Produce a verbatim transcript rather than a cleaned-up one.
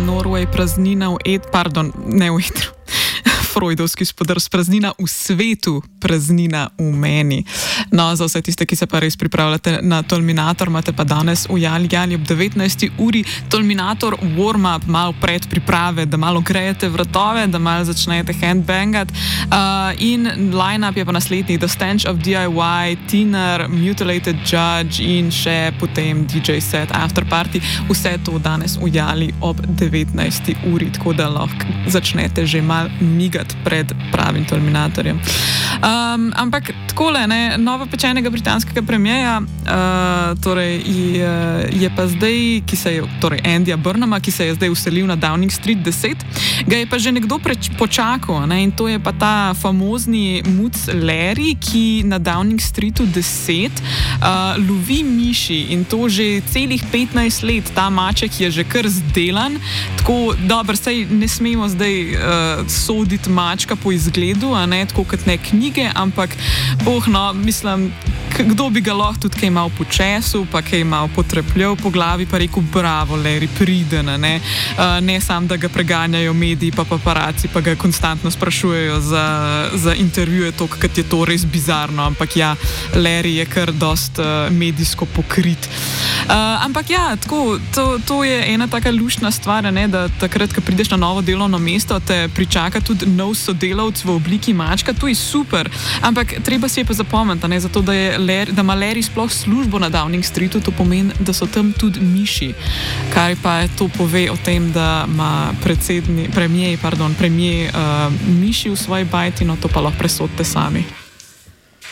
Norway praznina v et, pardon, ne v etru. Freudovski spodrs, praznina v svetu, praznina v meni. No, za vse tiste, ki se pa res pripravljate na Tolminator, imate pa danes v Jali Jali ob devetnajsti uri Tolminator warm-up, malo pred priprave, da malo grejete vratove, da malo začnete handbangat. Uh, in line-up je pa naslednji: The Stench of D I Y, Tiner, Mutilated Judge in še potem D J set, After Party. Vse to danes v Jali ob devetnajsti uri, tako da lahko začnete že malo migati pred pravim Tolminatorjem. Um, ampak takole, ne, novo pečenega britanskega premijeja, uh, torej je, je pa zdaj, ki se je, torej Andyja Burnhama, ki se je zdaj uselil na Downing Street deset, ga je pa že nekdo preč, počakal, ne, in to je pa ta famozni muc Larry, ki na Downing Streetu deset uh, lovi miši, in to že celih petnajst let. Ta maček je že kar zdelan, tako dobro, saj ne smemo zdaj uh, soditi mačka po izgledu, a ne tako kot ne knjige, ampak boh, no, mislim, kdo bi ga lahko tudi kaj malo počesil, pa kaj malo potrepljal po glavi, pa rekel: bravo, Larry, priden, ne, uh, ne sam, da ga preganjajo mediji pa paparaci, pa ga konstantno sprašujejo za, za intervjuje, to, kot je to res bizarno, ampak ja, Larry je kar dost uh, medijsko pokrit. Uh, ampak ja, tako, to, to je ena taka luštna stvar, ne, da takrat, ko prideš na novo delovno mesto, te pričaka tudi nov sodelavc v obliki mačka. To je super, ampak treba si je pa zapomniti, ne, zato da, je Larry, da ima Larry sploh službo na Downing Streetu, to pomeni, da so tam tudi miši, kar pa to pove o tem, da ima predsedni, premijer, pardon, premijer uh, miši v svoji bajti, no to pa lahko presodite sami.